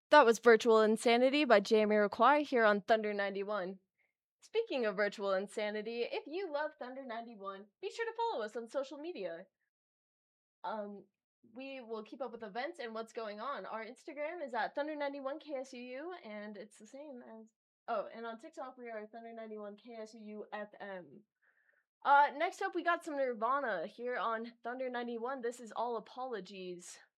That was Virtual Insanity by Jamiroquai here on Thunder 91. Speaking of virtual insanity, if you love Thunder 91, be sure to follow us on social media. Um, we will keep up with events and what's going on. Our Instagram is at Thunder 91 KSUU, and it's the same as. Oh, and on TikTok we are Thunder 91 KSUU FM. Next up we got some Nirvana here on Thunder 91. This is All Apologies.